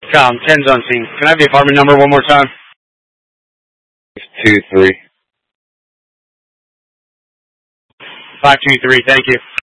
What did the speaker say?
Com, 10's on scene. Can I have the apartment number one more time? 523. 523, thank you.